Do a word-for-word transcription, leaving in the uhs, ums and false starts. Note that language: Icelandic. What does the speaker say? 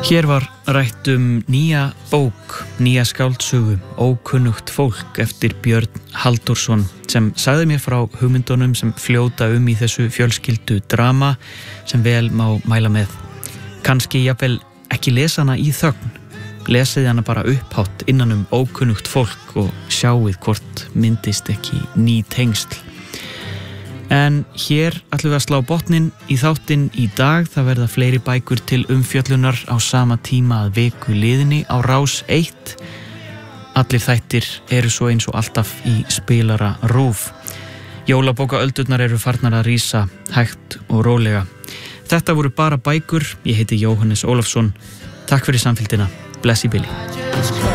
Hér var rætt um nýja bók, nýja skáldsögu, Ókunnugt fólk eftir Björn Halldórsson sem sagði mér frá hugmyndunum sem fljóta um í þessu fjölskyldu drama sem vel má mæla með. Kannski jafnvel ekki lesa hana í þögn, lesið hana bara upphátt innan um ókunnugt fólk og sjáið hvort myndist ekki ný tengsl. En hér ætlum við að slá botnin í þáttinn í dag. Það verða fleiri bækur til umfjöllunar á sama tíma að viku liðinni á Rás eitt. Allir þættir eru svo eins og alltaf í spilara RÚV. Jólabókaöldurnar eru farnar að rísa hægt og rólega. Þetta voru bara bækur. Ég heiti Jóhannes Ólafsson. Takk fyrir samfylgdina. Bless í bili.